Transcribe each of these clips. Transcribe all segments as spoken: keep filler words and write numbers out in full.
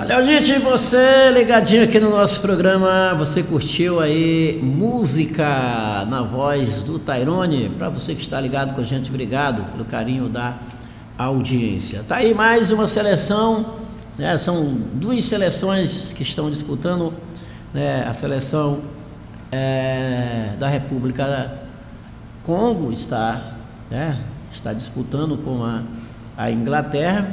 Valeu, gente, você ligadinho aqui no nosso programa, você curtiu aí música na voz do Tairone? Para você que está ligado com a gente, obrigado pelo carinho da audiência. Tá aí mais uma seleção, né? São duas seleções que estão disputando, né? A seleção é, da República Congo está, né? Está disputando com a, a Inglaterra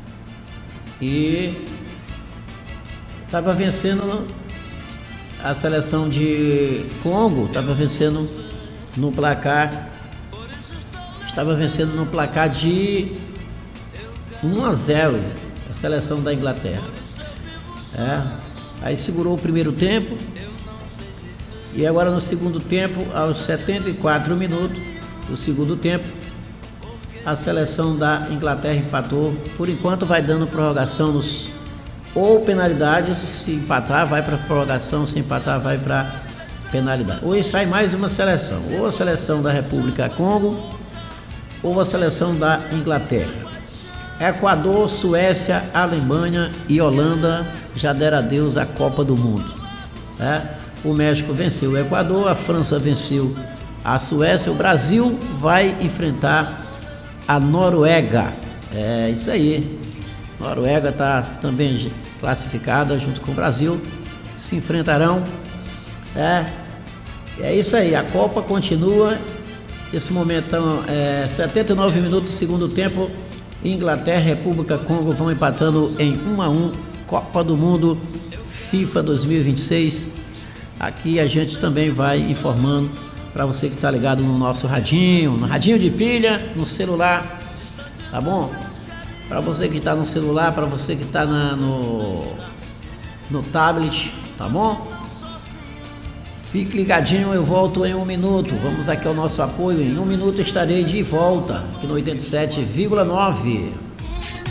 e estava vencendo a seleção de Congo, estava vencendo no placar, estava vencendo no placar de um a zero a seleção da Inglaterra. É, aí segurou o primeiro tempo e agora no segundo tempo, aos setenta e quatro minutos do segundo tempo, a seleção da Inglaterra empatou. Por enquanto vai dando prorrogação nos, ou penalidades. Se empatar vai para prorrogação, se empatar vai para penalidade. Hoje sai mais uma seleção, ou a seleção da República Congo ou a seleção da Inglaterra. Equador, Suécia, Alemanha e Holanda já deram adeus à Copa do Mundo. É? O México venceu o Equador, a França venceu a Suécia, o Brasil vai enfrentar a Noruega. É isso aí. Noruega está também classificada junto com o Brasil. Se enfrentarão. É, é isso aí. A Copa continua. Nesse momento estão é, setenta e nove minutos do segundo tempo. Inglaterra e República Congo vão empatando em um a um. Copa do Mundo FIFA dois mil e vinte e seis. Aqui a gente também vai informando para você que está ligado no nosso radinho, no radinho de pilha, no celular, tá bom? Para você que está no celular, para você que está no, no tablet, tá bom? Fique ligadinho, eu volto em um minuto. Vamos aqui ao nosso apoio. Em um minuto estarei de volta aqui no oitenta e sete vírgula nove.